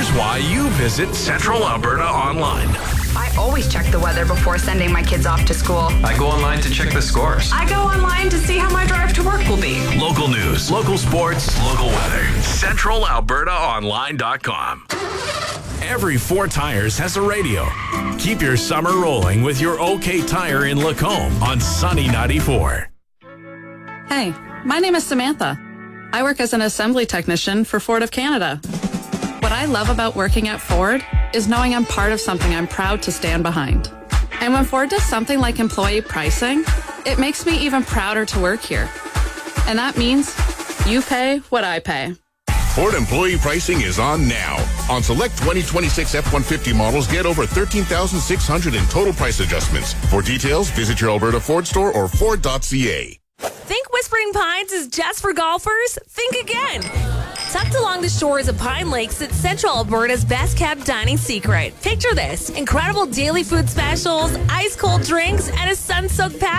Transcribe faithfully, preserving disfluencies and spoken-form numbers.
Here's why you visit Central Alberta Online. I always check the weather before sending my kids off to school. I go online to check the scores. I go online to see how my drive to work will be. Local news, local sports, local weather. Central Alberta Online dot com. Every Four Tires has a radio. Keep your summer rolling with your OK Tire in Lacombe on Sunny ninety-four. Hey, my name is Samantha. I work as an assembly technician for Ford of Canada. What I love about working at Ford is knowing I'm part of something I'm proud to stand behind. And when Ford does something like employee pricing, it makes me even prouder to work here. And that means you pay what I pay. Ford employee pricing is on now. On select twenty twenty-six F one fifty models, get over thirteen thousand six hundred dollars in total price adjustments. For details, visit your Alberta Ford store or Ford dot C A. Think Whispering Pines is just for golfers? Think again. Tucked along the shores of Pine Lake sits Central Alberta's best-kept dining secret. Picture this: incredible daily food specials, ice-cold drinks, and a sun-soaked patio.